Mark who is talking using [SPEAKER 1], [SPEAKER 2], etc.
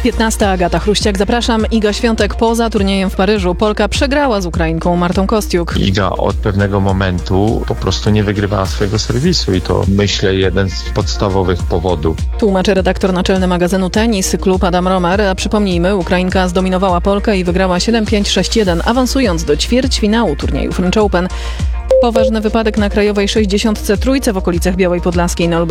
[SPEAKER 1] 15. Agata Chruściak, zapraszam. Iga Świątek poza turniejem w Paryżu. Polka przegrała z Ukrainką Martą Kostiuk.
[SPEAKER 2] Iga od pewnego momentu po prostu nie wygrywała swojego serwisu i to, myślę, jeden z podstawowych powodów.
[SPEAKER 1] Tłumaczy redaktor naczelny magazynu Tenis Klub Adam Romer. A przypomnijmy, Ukrainka zdominowała Polkę i wygrała 7-5, 6-1, awansując do ćwierćfinału turnieju French Open. Poważny wypadek na krajowej 63 w okolicach Białej Podlaskiej na